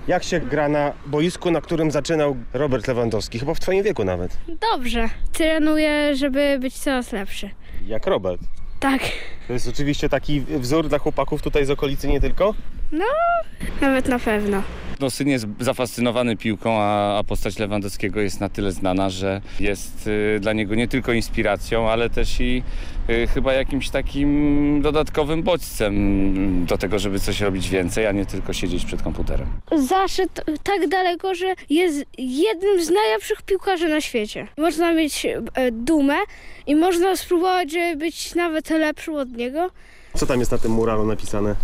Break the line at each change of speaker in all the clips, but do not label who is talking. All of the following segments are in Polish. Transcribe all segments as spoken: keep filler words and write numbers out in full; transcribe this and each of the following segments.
Jak się gra na boisku, na którym zaczynał Robert Lewandowski? Chyba w twoim wieku nawet.
Dobrze. Trenuję, żeby być coraz lepszy.
Jak Robert.
Tak.
To jest oczywiście taki wzór dla chłopaków tutaj z okolicy nie tylko?
No, nawet na pewno.
No, syn jest zafascynowany piłką, a, a postać Lewandowskiego jest na tyle znana, że jest y, dla niego nie tylko inspiracją, ale też i y, chyba jakimś takim dodatkowym bodźcem do tego, żeby coś robić więcej, a nie tylko siedzieć przed komputerem.
Zaszedł tak daleko, że jest jednym z najlepszych piłkarzy na świecie. Można mieć e, dumę i można spróbować, żeby być nawet lepszym od niego.
Co tam jest na tym muralu napisane?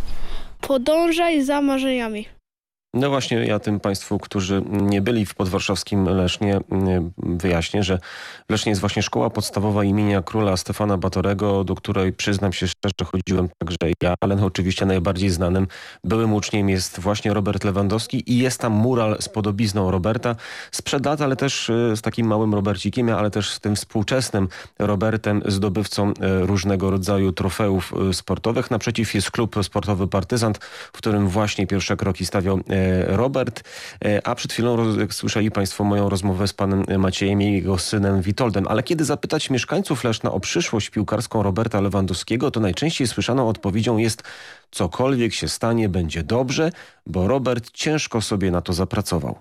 Podążaj za marzeniami.
No właśnie, ja tym państwu, którzy nie byli w podwarszawskim Lesznie, wyjaśnię, że w Lesznie jest właśnie szkoła podstawowa imienia króla Stefana Batorego, do której, przyznam się szczerze, chodziłem także ja, ale no oczywiście najbardziej znanym byłym uczniem jest właśnie Robert Lewandowski i jest tam mural z podobizną Roberta sprzed lat, ale też z takim małym Robercikiem, ale też z tym współczesnym Robertem, zdobywcą różnego rodzaju trofeów sportowych. Naprzeciw jest klub sportowy Partyzant, w którym właśnie pierwsze kroki stawiał Robert, a przed chwilą, jak słyszeli państwo, moją rozmowę z panem Maciejem i jego synem Witoldem. Ale kiedy zapytać mieszkańców Leszna o przyszłość piłkarską Roberta Lewandowskiego, to najczęściej słyszaną odpowiedzią jest: cokolwiek się stanie, będzie dobrze, bo Robert ciężko sobie na to zapracował.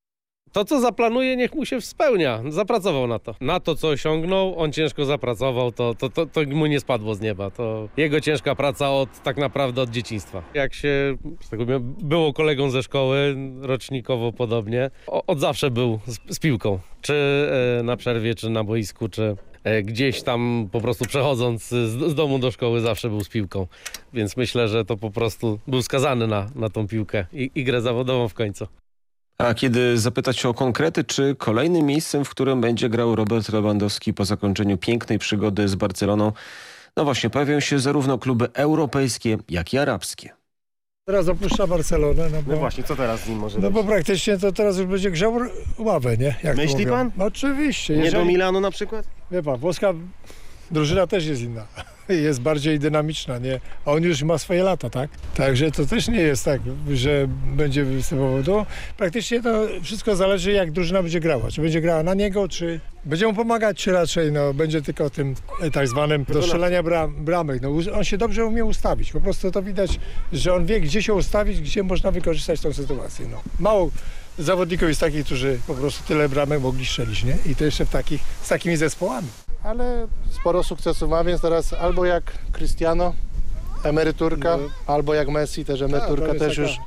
To, co zaplanuje, niech mu się spełnia. Zapracował na to. Na to, co osiągnął, on ciężko zapracował, to, to, to, to mu nie spadło z nieba. To jego ciężka praca od tak naprawdę od dzieciństwa. Jak się tak powiem, było kolegą ze szkoły, rocznikowo podobnie, o, od zawsze był z, z piłką. Czy e, na przerwie, czy na boisku, czy e, gdzieś tam po prostu przechodząc z, z domu do szkoły zawsze był z piłką. Więc myślę, że to po prostu był skazany na, na tą piłkę i, i grę zawodową w końcu.
A kiedy zapytać o konkrety, czy kolejnym miejscem, w którym będzie grał Robert Lewandowski po zakończeniu pięknej przygody z Barceloną, no właśnie, pojawią się zarówno kluby europejskie, jak i arabskie.
Teraz opuszcza Barcelonę. No, bo,
No właśnie, co teraz z nim może
no
być?
bo praktycznie to teraz już będzie grzał ławę, nie? Jak to
Myśli
mówią.
pan?
No, oczywiście.
Nie
Jeżeli,
do Milanu na przykład?
Wie pan, włoska drużyna też jest inna. Jest bardziej dynamiczna, nie? A on już ma swoje lata, tak? Także to też nie jest tak, że będzie występował. To praktycznie to wszystko zależy, jak drużyna będzie grała. Czy będzie grała na niego, czy będzie mu pomagać, czy raczej no, będzie tylko tym e, tak zwanym do strzelania bram, bramek. No, on się dobrze umie ustawić. Po prostu to widać, że on wie, gdzie się ustawić, gdzie można wykorzystać tą sytuację. No. Mało zawodników jest takich, którzy po prostu tyle bramek mogli strzelić, nie? I to jeszcze w takich, z takimi zespołami.
Ale sporo sukcesów ma, więc teraz albo jak Cristiano, emeryturka,
No.
albo jak Messi, też emeryturka,
to jest
też
taka-
już.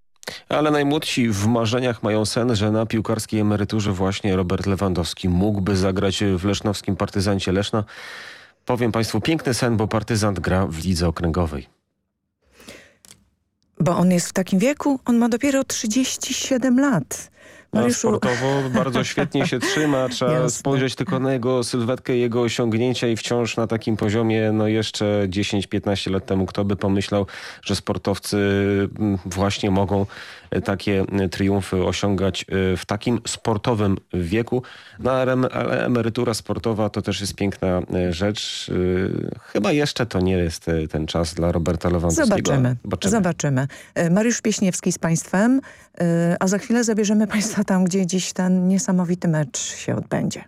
Ale najmłodsi w marzeniach mają sen, że na piłkarskiej emeryturze właśnie Robert Lewandowski mógłby zagrać w lesznowskim Partyzancie Leszna. Powiem państwu, piękny sen, bo Partyzant gra w lidze okręgowej.
Bo on jest w takim wieku, on ma dopiero trzydzieści siedem lat.
A
Mariuszu,
sportowo bardzo świetnie się trzyma. Trzeba
Jasne.
spojrzeć tylko na jego sylwetkę, jego osiągnięcia i wciąż na takim poziomie, no jeszcze dziesięć piętnaście lat temu, kto by pomyślał, że sportowcy mm, właśnie mogą takie triumfy osiągać w takim sportowym wieku. No ale ale emerytura sportowa to też jest piękna rzecz. Chyba jeszcze to nie jest ten czas dla Roberta Lewandowskiego.
Zobaczymy.
Zobaczymy.
Zobaczymy. E, Mariusz Pieśniewski z państwem, e, a za chwilę zabierzemy państwa tam, gdzie dziś ten niesamowity mecz się odbędzie.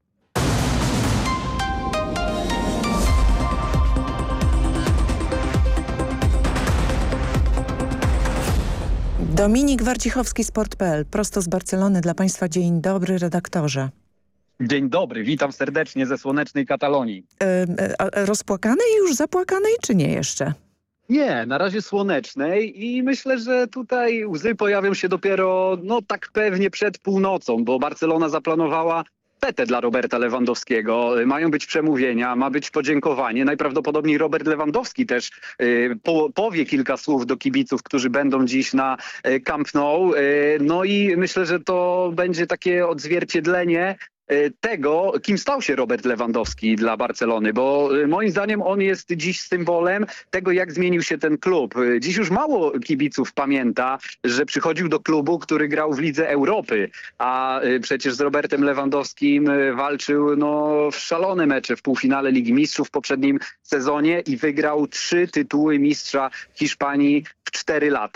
Dominik Warcichowski, sport kropka p l. Prosto z Barcelony dla państwa. Dzień dobry, redaktorze.
Dzień dobry, witam serdecznie ze słonecznej Katalonii.
E, e, a rozpłakanej już, zapłakanej czy nie jeszcze?
Nie, na razie słonecznej i myślę, że tutaj łzy pojawią się dopiero, no tak pewnie przed północą, bo Barcelona zaplanowała fetę dla Roberta Lewandowskiego. Mają być przemówienia, ma być podziękowanie. Najprawdopodobniej Robert Lewandowski też y, po, powie kilka słów do kibiców, którzy będą dziś na y, Camp Nou. Y, no i myślę, że to będzie takie odzwierciedlenie tego, kim stał się Robert Lewandowski dla Barcelony, bo moim zdaniem on jest dziś symbolem tego, jak zmienił się ten klub. Dziś już mało kibiców pamięta, że przychodził do klubu, który grał w Lidze Europy, a przecież z Robertem Lewandowskim walczył no, w szalone mecze w półfinale Ligi Mistrzów w poprzednim sezonie i wygrał trzy tytuły mistrza Hiszpanii w cztery lata.